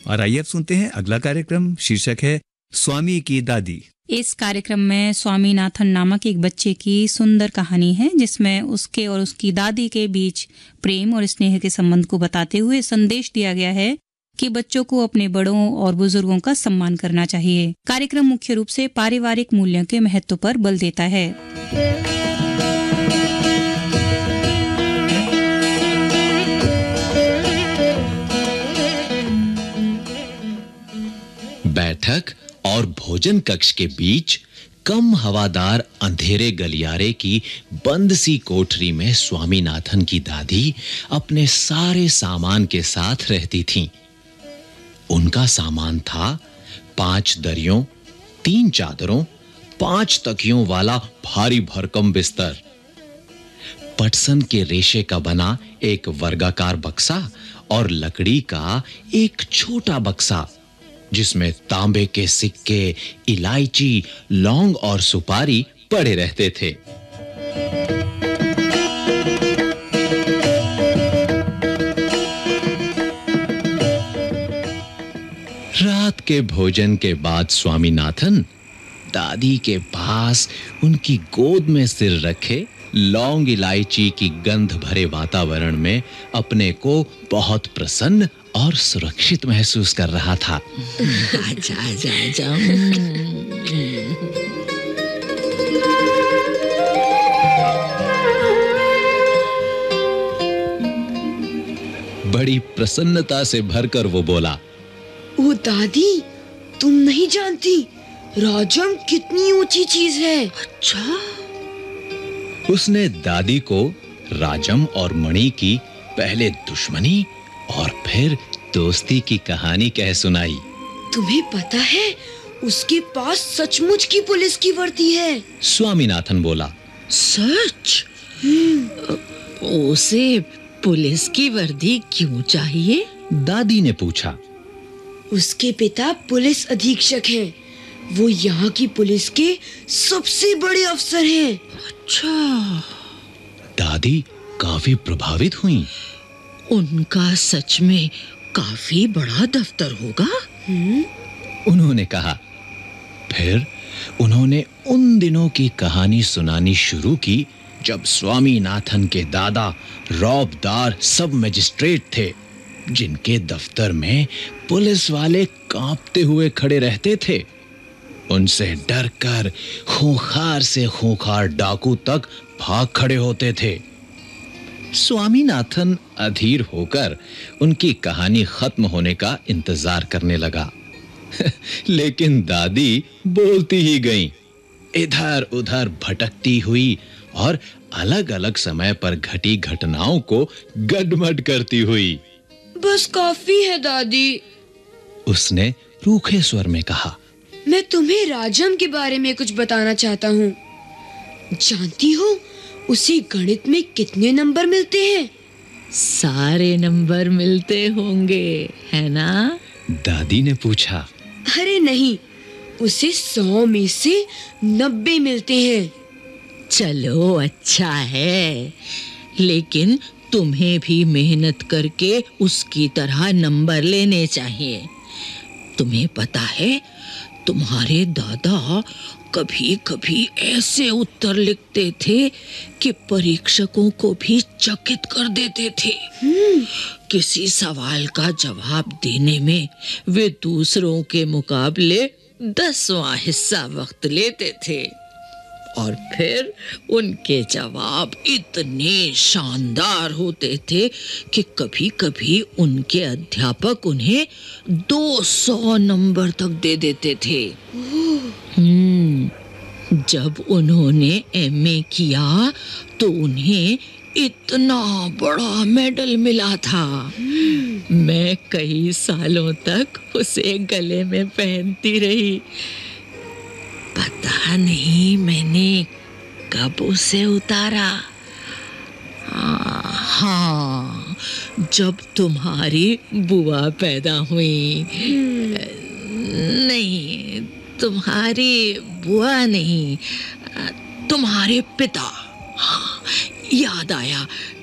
और आइए अब सुनते हैं अगला कार्यक्रम। शीर्षक है स्वामी की दादी। इस कार्यक्रम में स्वामीनाथन नामक एक बच्चे की सुंदर कहानी है, जिसमें उसके और उसकी दादी के बीच प्रेम और स्नेह के संबंध को बताते हुए संदेश दिया गया है कि बच्चों को अपने बड़ों और बुजुर्गों का सम्मान करना चाहिए। कार्यक्रम मुख्य रूप से पारिवारिक मूल्यों के महत्व पर बल देता है। बैठक और भोजन कक्ष के बीच कम हवादार अंधेरे गलियारे की बंद सी कोठरी में स्वामीनाथन की दादी अपने सारे सामान के साथ रहती थीं। उनका सामान था 5 दरियों, 3 चादरों, 5 तकियों वाला भारी भरकम बिस्तर, पटसन के रेशे का बना एक वर्गाकार बक्सा और लकड़ी का एक छोटा बक्सा जिसमें तांबे के सिक्के, इलायची, लौंग और सुपारी पड़े रहते थे। रात के भोजन के बाद स्वामीनाथन दादी के पास उनकी गोद में सिर रखे लौंग इलायची की गंध भरे वातावरण में अपने को बहुत प्रसन्न और सुरक्षित महसूस कर रहा था। आजा आजा आजा। बड़ी प्रसन्नता से भरकर वो बोला, ओ दादी, तुम नहीं जानती राजम कितनी ऊंची चीज है। अच्छा। उसने दादी को राजम और मणि की पहले दुश्मनी और फिर दोस्ती की कहानी कह सुनाई। तुम्हें पता है उसके पास सचमुच की पुलिस की वर्दी है। स्वामीनाथन बोला, सच? उसे पुलिस की वर्दी क्यों चाहिए? दादी ने पूछा। उसके पिता पुलिस अधीक्षक हैं। वो यहाँ की पुलिस के सबसे बड़े अफसर हैं। अच्छा। दादी काफी प्रभावित हुई। उनका सच में काफी बड़ा दफ्तर होगा। उन्होंने कहा। फिर उन्होंने उन दिनों की कहानी सुनानी शुरू की जब स्वामीनाथन के दादा रौबदार सब मजिस्ट्रेट थे, जिनके दफ्तर में पुलिस वाले कांपते हुए खड़े रहते थे। उनसे डरकर खूंखार से खूंखार डाकू तक भाग खड़े होते थे। स्वामीनाथन अधीर होकर उनकी कहानी खत्म होने का इंतजार करने लगा। लेकिन दादी बोलती ही गईं, इधर उधर भटकती हुई और अलग-अलग समय पर घटी घटनाओं को गडमड करती हुई। बस काफी है दादी, उसने रूखे स्वर में कहा। मैं तुम्हें राजम के बारे में कुछ बताना चाहता हूँ। जानती हो उसे गणित में कितने नंबर मिलते हैं? सारे नंबर मिलते होंगे, है ना? दादी ने पूछा। अरे नहीं, उसे 100 में से 90 मिलते हैं। चलो अच्छा है, लेकिन तुम्हें भी मेहनत करके उसकी तरह नंबर लेने चाहिए। तुम्हें पता है, तुम्हारे दादा कभी-कभी ऐसे उत्तर लिखते थे कि परीक्षकों को भी चकित कर देते थे। किसी सवाल का जवाब देने में वे दूसरों के मुकाबले 10वां हिस्सा वक्त लेते थे और फिर उनके जवाब इतने शानदार होते थे कि कभी-कभी उनके अध्यापक उन्हें 200 नंबर तक दे देते थे। जब उन्होंने एमए किया तो उन्हें इतना बड़ा मेडल मिला था। मैं कई सालों तक उसे गले में पहनती रही। पता नहीं मैंने कब उसे उतारा। हाँ, जब तुम्हारी बुआ पैदा हुई। नहीं, तुम्हारी बुआ नहीं, तुम्हारे पिता। हाँ, याद आया,